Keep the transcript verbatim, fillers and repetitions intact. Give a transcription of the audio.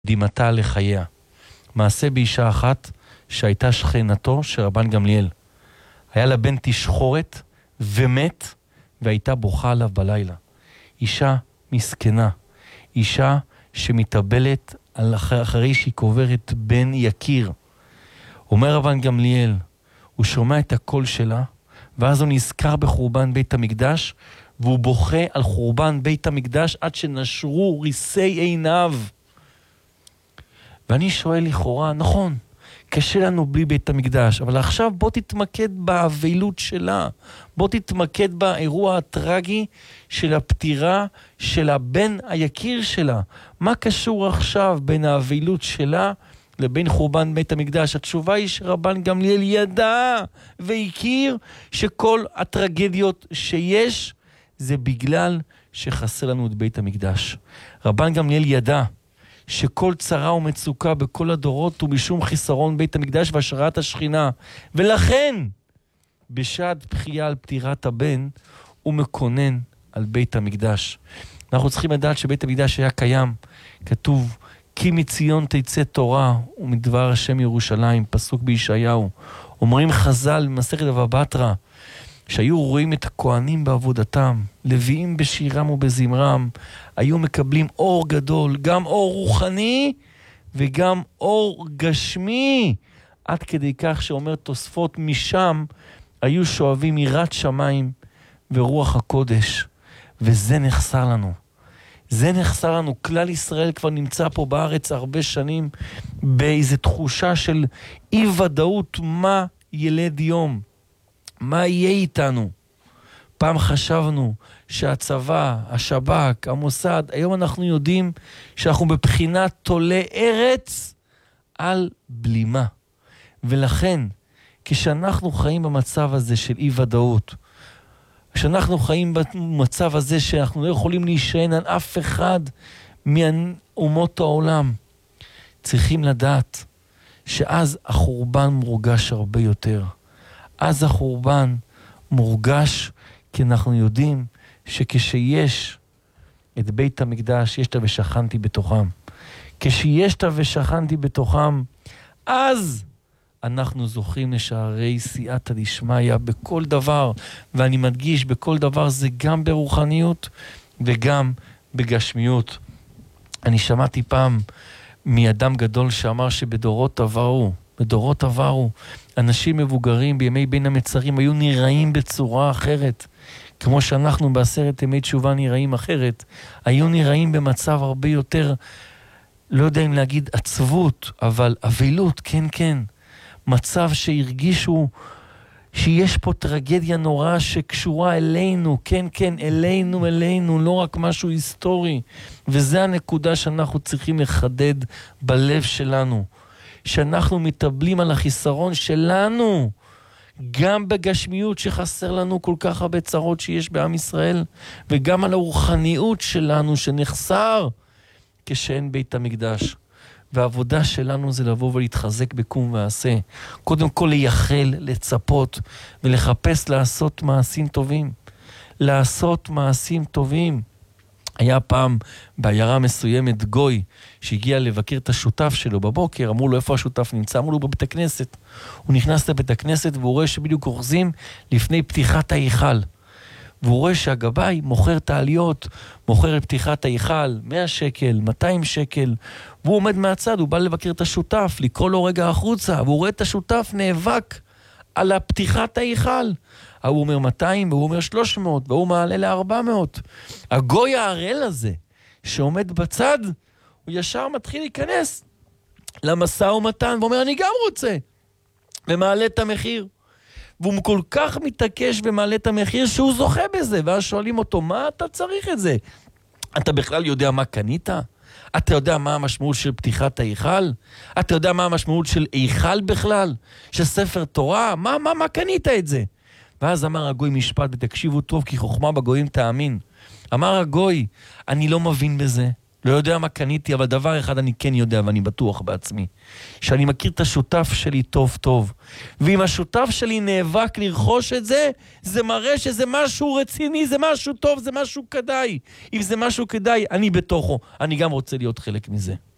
דימתה לחייה. מעשה באישה אחת שהייתה שכנתו של רבן גמליאל. היה לה בן תשחורת ומת, והייתה בוכה עליו בלילה. אישה מסכנה, אישה שמתאבלת על אחרי, אחרי שהיא קוברת בן יקיר. אומר רבן גמליאל, הוא שומע את הקול שלה, ואז הוא נזכר בחורבן בית המקדש, והוא בוכה על חורבן בית המקדש עד שנשרו ריסי עיניו. ואני שואל לכאורה, נכון, קשה לנו בלי בית המקדש, אבל עכשיו בוא תתמקד באבלות שלה, בוא תתמקד באירוע הטרגי של הפטירה של הבן היקיר שלה. מה קשור עכשיו בין האבלות שלה לבין חורבן בית המקדש? התשובה היא שרבן גמליאל ידע והכיר שכל הטרגדיות שיש זה בגלל שחסר לנו את בית המקדש. רבן גמליאל ידע שכל צרה ומצוקה בכל הדורות הוא משום חיסרון בית המקדש והשראת השכינה. ולכן, בשעת בחייה על פטירת הבן, הוא מקונן על בית המקדש. אנחנו צריכים לדעת שבית המקדש היה קיים. כתוב, כי מציון תצא תורה ומדבר השם ירושלים, פסוק בישעיהו. אומרים חז"ל במסכת בבא בתרא, שהיו רואים את הכהנים בעבודתם, לוויים בשירם ובזמרם, היו מקבלים אור גדול, גם אור רוחני וגם אור גשמי, עד כדי כך שאומר תוספות משם, היו שואבים יראת שמיים ורוח הקודש, וזה נחסר לנו. זה נחסר לנו. כלל ישראל כבר נמצא פה בארץ הרבה שנים, באיזו תחושה של אי ודאות, מה ילד יום. מה יהיה איתנו? פעם חשבנו שהצבא, השב"כ, המוסד, היום אנחנו יודעים שאנחנו בבחינת תולה ארץ על בלימה. ולכן, כשאנחנו חיים במצב הזה של אי ודאות, כשאנחנו חיים במצב הזה שאנחנו לא יכולים להישען על אף אחד מאומות העולם, צריכים לדעת שאז החורבן מורגש הרבה יותר. אז החורבן מורגש, כי אנחנו יודעים שכשיש את בית המקדש, יש תה ושכנתי בתוכם. כשיש תה ושכנתי בתוכם, אז אנחנו זוכים לשערי סייעתא דשמיא בכל דבר, ואני מדגיש, בכל דבר זה גם ברוחניות וגם בגשמיות. אני שמעתי פעם מאדם גדול שאמר שבדורות עברו, בדורות עברו, אנשים מבוגרים בימי בין המצרים היו נראים בצורה אחרת, כמו שאנחנו בעשרת ימי תשובה נראים אחרת, היו נראים במצב הרבה יותר, לא יודע אם להגיד עצבות, אבל אבלות, כן כן, מצב שהרגישו שיש פה טרגדיה נוראה שקשורה אלינו, כן כן, אלינו, אלינו, לא רק משהו היסטורי, וזה הנקודה שאנחנו צריכים לחדד בלב שלנו, שאנחנו מתאבלים על החיסרון שלנו, גם בגשמיות שחסר לנו כל כך הרבה צרות שיש בעם ישראל, וגם על הרוחניות שלנו שנחסר כשאין בית המקדש. והעבודה שלנו זה לבוא ולהתחזק בקום ועשה. קודם כל לייחל, לצפות ולחפש לעשות מעשים טובים. לעשות מעשים טובים. היה פעם בעיירה מסוימת גוי שהגיע לבקר את השותף שלו בבוקר, אמרו לו איפה השותף נמצא, אמרו לו בבית הכנסת. הוא נכנס לבית הכנסת והוא רואה שבדיוק אוחזים לפני פתיחת ההיכל. והוא רואה שהגבאי מוכר את העליות, מוכר את פתיחת ההיכל, מאה שקל, מאתיים שקל, והוא עומד מהצד, הוא בא לבקר את השותף, לקרוא לו רגע החוצה, והוא רואה את השותף נאבק על הפתיחת ההיכל. הוא אומר מאתיים, והוא אומר שלוש מאות, והוא מעלה ל-ארבע מאות. הגוי הערל הזה, שעומד בצד, הוא ישר מתחיל להיכנס למשא ומתן, ואומר, אני גם רוצה, ומעלה את המחיר. והוא כל כך מתעקש ומעלה את המחיר שהוא זוכה בזה, ואז שואלים אותו, מה אתה צריך את זה? אתה בכלל יודע מה קנית? אתה יודע מה המשמעות של פתיחת ההיכל? אתה יודע מה המשמעות של היכל בכלל? של ספר תורה? מה, מה, מה קנית את זה? ואז אמר הגוי משפט, ותקשיבו טוב, כי חוכמה בגויים תאמין. אמר הגוי, אני לא מבין בזה, לא יודע מה קניתי, אבל דבר אחד אני כן יודע, ואני בטוח בעצמי, שאני מכיר את השותף שלי טוב טוב, ואם השותף שלי נאבק לרכוש את זה, זה מראה שזה משהו רציני, זה משהו טוב, זה משהו כדאי. אם זה משהו כדאי, אני בתוכו, אני גם רוצה להיות חלק מזה.